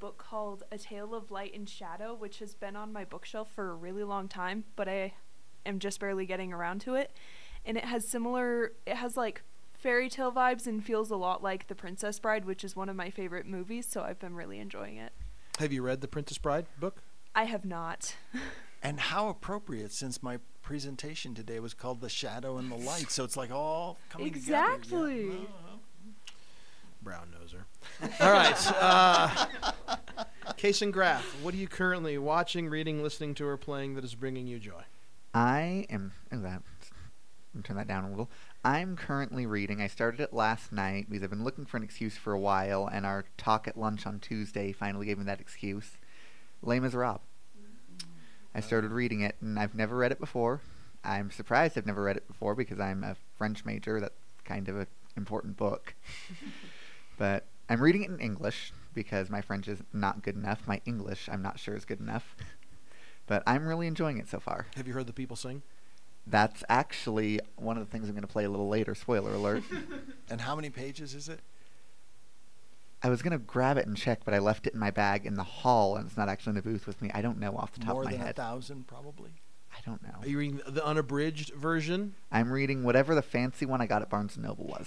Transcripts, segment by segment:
book called A Tale of Light and Shadow, which has been on my bookshelf for a really long time, but I am just barely getting around to it. And it has like fairy tale vibes and feels a lot like The Princess Bride, which is one of my favorite movies, so I've been really enjoying it. Have you read the Princess Bride book? I have not. And how appropriate, since my presentation today was called The Shadow and the Light, so it's like all coming together. Exactly. Yeah. Brown noser. All right. Case and Graph, what are you currently watching, reading, listening to, or playing that is bringing you joy? I am. Turn that down a little. I'm currently reading. I started it last night because I've been looking for an excuse for a while, and our talk at lunch on Tuesday finally gave me that excuse. Les Miserables. I started reading it, and I've never read it before. I'm surprised I've never read it before because I'm a French major. That's kind of an important book. But I'm reading it in English because my French is not good enough. My English, I'm not sure, is good enough. But I'm really enjoying it so far. Have you heard the people sing? That's actually one of the things I'm going to play a little later. Spoiler alert. And how many pages is it? I was going to grab it and check, but I left it in my bag in the hall, and it's not actually in the booth with me. I don't know off the top of my head. More than 1,000, probably? I don't know. Are you reading the unabridged version? I'm reading whatever the fancy one I got at Barnes & Noble was.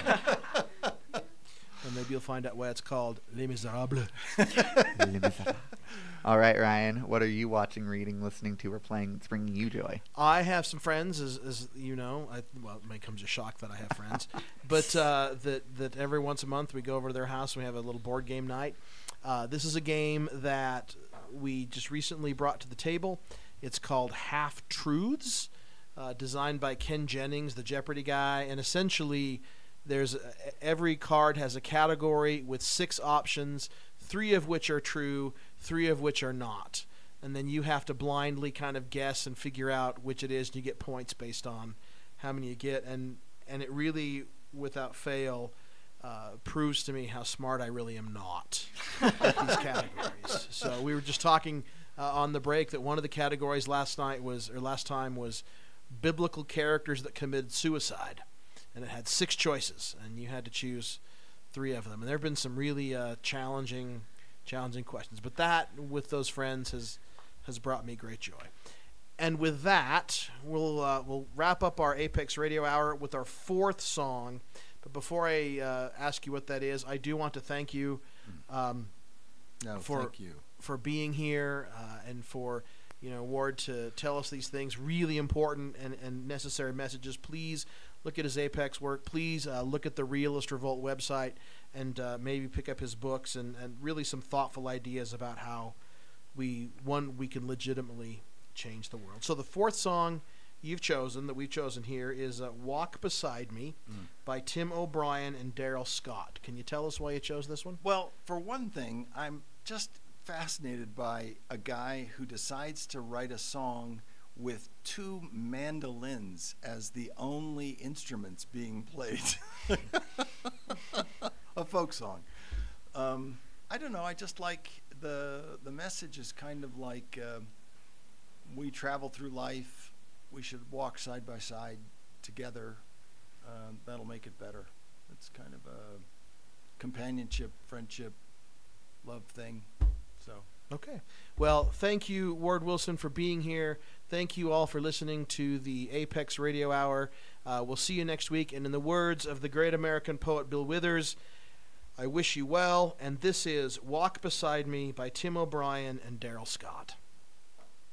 Well, maybe you'll find out why it's called Les Miserables. Les Miserables. All right, Ryan, what are you watching, reading, listening to, or playing that's bringing you joy? I have some friends, as you know. Well, it may come as a shock that I have friends, but that every once a month we go over to their house and we have a little board game night. This is a game that we just recently brought to the table. It's called Half Truths, designed by Ken Jennings, the Jeopardy guy, and essentially every card has a category with 6 options, 3 of which are true, 3 of which are not. And then you have to blindly kind of guess and figure out which it is, and you get points based on how many you get. And it really, without fail, proves to me how smart I really am not at these categories. So we were just talking on the break that one of the categories last time was biblical characters that committed suicide. And it had 6 choices, and you had to choose 3 of them. And there have been some really challenging questions. But that, with those friends, has brought me great joy. And with that, we'll wrap up our Apex Radio Hour with our 4th song. But before I ask you what that is, I do want to thank you, thank you for being here and for Ward to tell us these things, really important and necessary messages. Please look at his Apex work. Please look at the Realist Revolt website and maybe pick up his books and really some thoughtful ideas about how we can legitimately change the world. So the 4th song you've chosen, that we've chosen here, is Walk Beside Me by Tim O'Brien and Daryl Scott. Can you tell us why you chose this one? Well, for one thing, I'm just fascinated by a guy who decides to write a song with 2 mandolins as the only instruments being played. A folk song. I don't know, I just like the message is kind of like we travel through life, we should walk side by side together. That'll make it better. It's kind of a companionship, friendship, love thing. So okay. Well, thank you, Ward Wilson, for being here. Thank you all for listening to the Apex Radio Hour. We'll see you next week. And in the words of the great American poet Bill Withers, I wish you well. And this is Walk Beside Me by Tim O'Brien and Daryl Scott.